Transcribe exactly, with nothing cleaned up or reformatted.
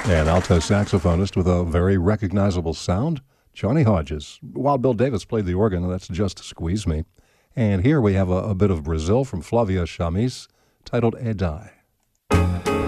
And alto saxophonist with a very recognizable sound, Johnny Hodges. Wild Bill Davis played the organ, and that's Just Squeeze Me. And here we have a, a bit of Brazil from Flavia Chamis, titled Edai.